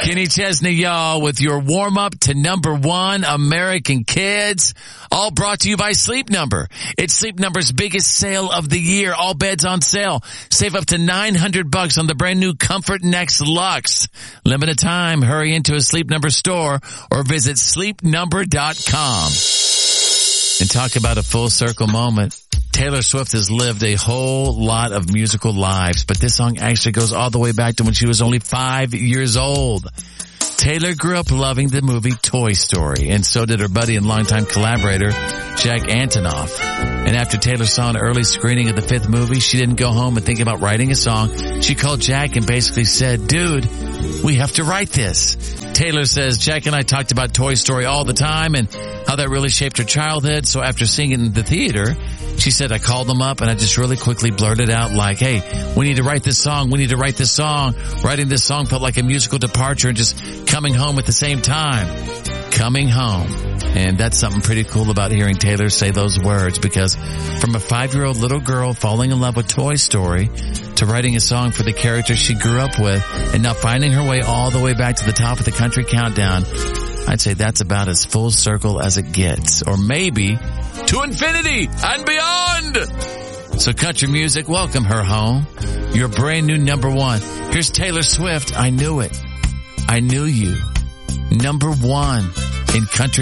Kenny Chesney, y'all, with your warm-up to number one, American Kids. All brought to you by Sleep Number. It's Sleep Number's biggest sale of the year. All beds on sale. Save up to $900 on the brand new Comfort Next Luxe. Limited time. Hurry into a Sleep Number store or visit sleepnumber.com. And talk about a full circle moment. Taylor Swift has lived a whole lot of musical lives, but this song actually goes all the way back to when she was only 5 years old. Taylor grew up loving the movie Toy Story, and so did her buddy and longtime collaborator, Jack Antonoff. And after Taylor saw an early screening of the fifth movie, she didn't go home and think about writing a song. She called Jack and basically said, dude, we have to write this. Taylor says, Jack and I talked about Toy Story all the time and how that really shaped her childhood. So after seeing it in the theater, she said, I called them up and I just really quickly blurted out like, hey, we need to write this song. We need to write this song. Writing this song felt like a musical departure and just coming home at the same time. Coming home. And that's something pretty cool about hearing Taylor say those words, because from a 5-year-old little girl falling in love with Toy Story to writing a song for the character she grew up with and now finding her way all the way back to the top of the country countdown, I'd say that's about as full circle as it gets. Or maybe to infinity and beyond. So country music, welcome her home. Your brand new number one. Here's Taylor Swift. I knew it. I knew you. Number one in country.